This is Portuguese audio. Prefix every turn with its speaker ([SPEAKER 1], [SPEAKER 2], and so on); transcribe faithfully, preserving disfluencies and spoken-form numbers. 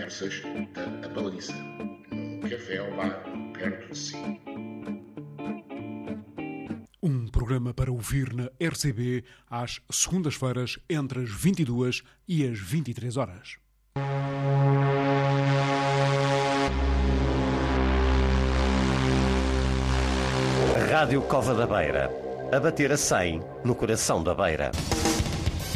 [SPEAKER 1] conversas da Abaladiça, num café ao bar perto de si.
[SPEAKER 2] Um programa para ouvir na R C B às segundas-feiras entre as vinte e duas e as vinte e três horas.
[SPEAKER 3] Rádio Cova da Beira, a bater a cem no coração da Beira.